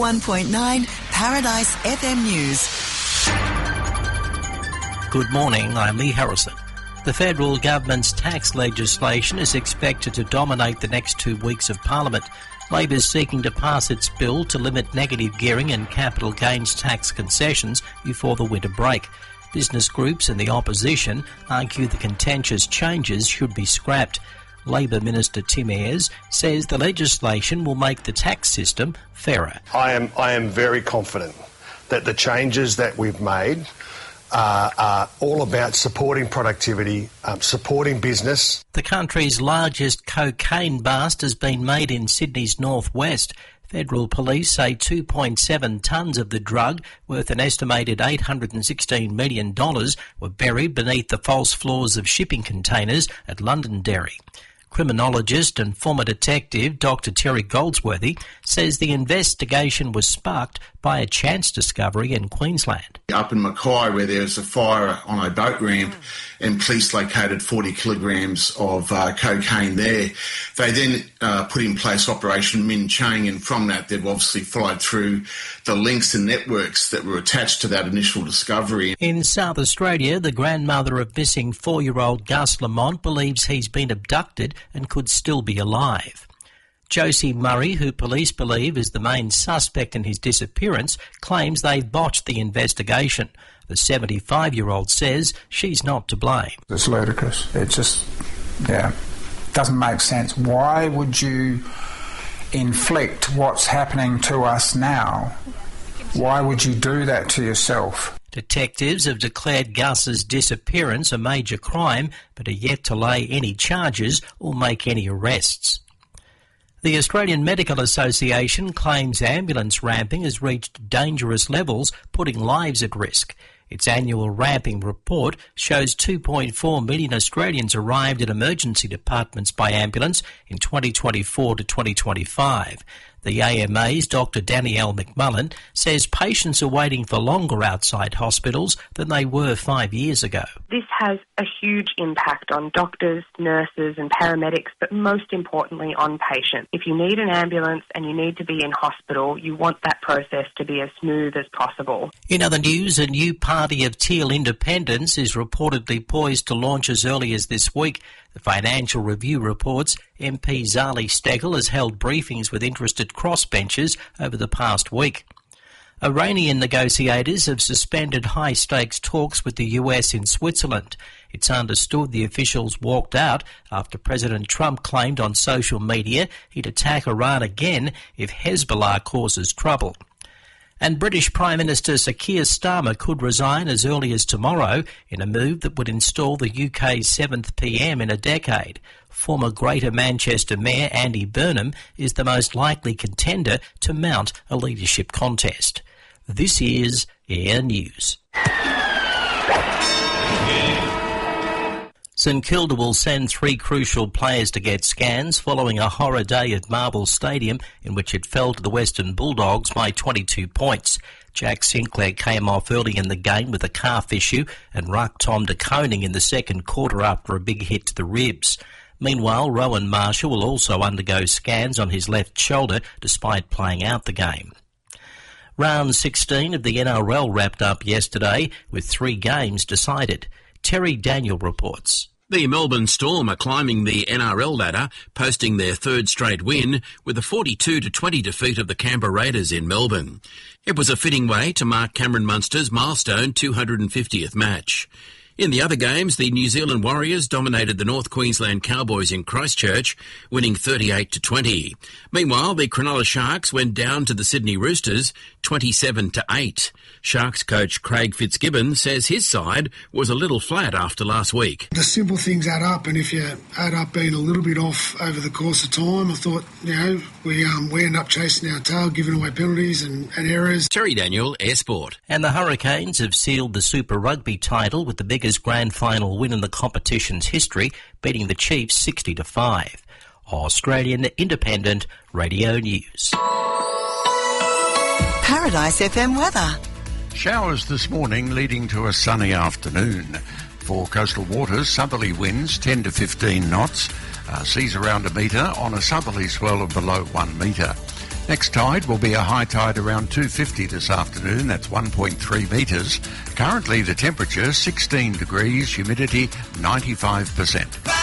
101.9 Paradise FM News. Good morning, I'm Lee Harrison. The federal government's tax legislation is expected to dominate the next 2 weeks of Parliament. Labor is seeking to pass its bill to limit negative gearing and capital gains tax concessions before the winter break. Business groups and the opposition argue the contentious changes should be scrapped. Labor Minister Tim Ayres says the legislation will make the tax system fairer. I am very confident that the changes that we've made are all about supporting productivity, supporting business. The country's largest cocaine bust has been made in Sydney's northwest. Federal police say 2.7 tonnes of the drug, worth an estimated $816 million, were buried beneath the false floors of shipping containers at Londonderry. Criminologist and former detective Dr. Terry Goldsworthy says the investigation was sparked by a chance discovery in Queensland. Up in Mackay, where there was a fire on a boat ramp and police located 40 kilograms of cocaine there, they then put in place Operation Min Chaing, and from that they've obviously followed through the links and networks that were attached to that initial discovery. In South Australia, the grandmother of missing 4-year-old Gus Lamont believes he's been abducted and could still be alive. Josie Murray, who police believe is the main suspect in his disappearance, claims they've botched the investigation. The 75-year-old says she's not to blame. It's ludicrous. It just, doesn't make sense. Why would you inflict what's happening to us now? Why would you do that to yourself? Detectives have declared Gus's disappearance a major crime, but are yet to lay any charges or make any arrests. The Australian Medical Association claims ambulance ramping has reached dangerous levels, putting lives at risk. Its annual ramping report shows 2.4 million Australians arrived at emergency departments by ambulance in 2024 to 2025. The AMA's Dr. Danielle McMullen says patients are waiting for longer outside hospitals than they were 5 years ago. This has a huge impact on doctors, nurses and paramedics, but most importantly on patients. If you need an ambulance and you need to be in hospital, you want that process to be as smooth as possible. In other news, a new party of teal independence is reportedly poised to launch as early as this week. The Financial Review reports MP Zali Steggall has held briefings with interested crossbenchers over the past week. Iranian negotiators have suspended high-stakes talks with the US in Switzerland. It's understood the officials walked out after President Trump claimed on social media he'd attack Iran again if Hezbollah causes trouble. And British Prime Minister Sir Keir Starmer could resign as early as tomorrow in a move that would install the UK's 7th PM in a decade. Former Greater Manchester Mayor Andy Burnham is the most likely contender to mount a leadership contest. This is Air News. St Kilda will send 3 crucial players to get scans following a horror day at Marvel Stadium in which it fell to the Western Bulldogs by 22 points. Jack Sinclair came off early in the game with a calf issue and rucked Tom de Koning in the second quarter after a big hit to the ribs. Meanwhile, Rowan Marshall will also undergo scans on his left shoulder despite playing out the game. Round 16 of the NRL wrapped up yesterday with 3 games decided. Terry Daniel reports. The Melbourne Storm are climbing the NRL ladder, posting their 3rd straight win with a 42-20 defeat of the Canberra Raiders in Melbourne. It was a fitting way to mark Cameron Munster's milestone 250th match. In the other games, the New Zealand Warriors dominated the North Queensland Cowboys in Christchurch, winning 38-20. Meanwhile, the Cronulla Sharks went down to the Sydney Roosters 27-8. Sharks coach Craig Fitzgibbon says his side was a little flat after last week. The simple things add up, and if you add up being a little bit off over the course of time, I thought, we end up chasing our tail, giving away penalties and errors. Terry Daniel, Air Sport. And the Hurricanes have sealed the Super Rugby title with the biggest grand final win in the competition's history, beating the Chiefs 60-5. Australian Independent Radio News. Paradise FM weather. Showers this morning leading to a sunny afternoon. For coastal waters, southerly winds 10 to 15 knots, seas around a metre on a southerly swell of below 1 metre. Next tide will be a high tide around 2:50 this afternoon. That's 1.3 metres. Currently the temperature 16 degrees, humidity 95%.